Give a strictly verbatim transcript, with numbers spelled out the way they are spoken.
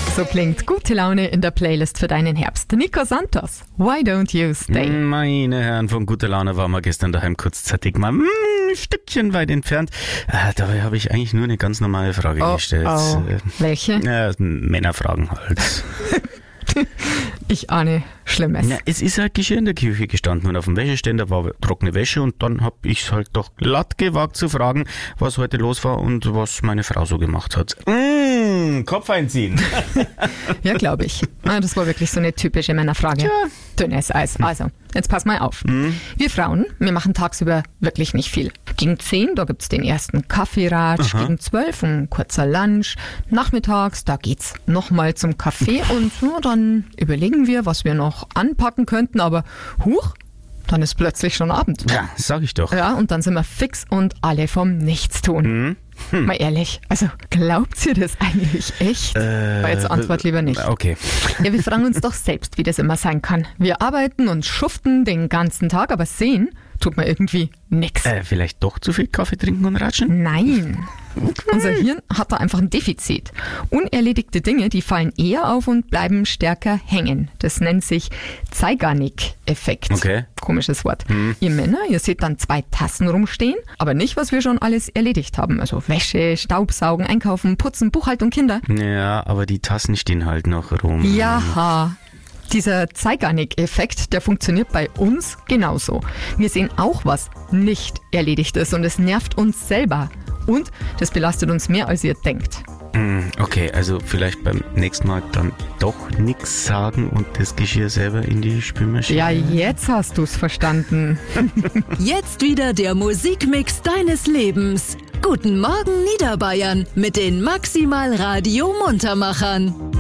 So klingt gute Laune in der Playlist für deinen Herbst. Nico Santos, Why Don't You Stay? Meine Herren, von guter Laune waren wir gestern daheim kurzzeitig mal mm, ein Stückchen weit entfernt. Ah, dabei habe ich eigentlich nur eine ganz normale Frage Oh, gestellt. oh. Welche? Ja, Männerfragen halt. Ich ahne Schlimmes. Ja, es ist halt Geschirr in der Küche gestanden und auf dem Wäscheständer war trockene Wäsche und dann hab ich's halt doch glatt gewagt zu fragen, was heute los war und was meine Frau so gemacht hat. Mmh, Kopf einziehen. Ja, glaube ich. Ah, das war wirklich so eine typische Männerfrage. Ja. Dünnes Eis. Also, jetzt pass mal auf. Wir Frauen, wir machen tagsüber wirklich nicht viel. Gegen zehn, da gibt's den ersten Kaffeeratsch. Gegen zwölf ein kurzer Lunch. Nachmittags, da geht's nochmal zum Kaffee und ja, dann überlegen wir, was wir noch anpacken könnten. Aber huch, dann ist plötzlich schon Abend. Ja, sag ich doch. Ja, und dann sind wir fix und alle vom Nichtstun. Hm. Mal ehrlich, also glaubt ihr das eigentlich echt? Äh, Aber jetzt antwort lieber nicht. Okay. Ja, wir fragen uns doch selbst, wie das immer sein kann. Wir arbeiten und schuften den ganzen Tag, aber sehen tut man irgendwie nix. Äh, vielleicht doch zu viel Kaffee trinken und ratschen? Nein. Unser Hirn hat da einfach ein Defizit. Unerledigte Dinge, die fallen eher auf und bleiben stärker hängen. Das nennt sich Zeigarnik-Effekt. Okay. Komisches Wort. Ihr Männer, ihr seht dann zwei Tassen rumstehen, aber nicht, was wir schon alles erledigt haben. Also Wäsche, Staubsaugen, Einkaufen, Putzen, Buchhaltung, Kinder. Ja, aber die Tassen stehen halt noch rum. Jaha. Dieser Zeigarnik-Effekt, der funktioniert bei uns genauso. Wir sehen auch, was nicht erledigt ist und es nervt uns selber. Und das belastet uns mehr, als ihr denkt. Okay, also vielleicht beim nächsten Mal dann doch nichts sagen und das Geschirr selber in die Spülmaschine. Ja, jetzt hast du's verstanden. Jetzt wieder der Musikmix deines Lebens. Guten Morgen Niederbayern mit den Maximal Radio Muntermachern.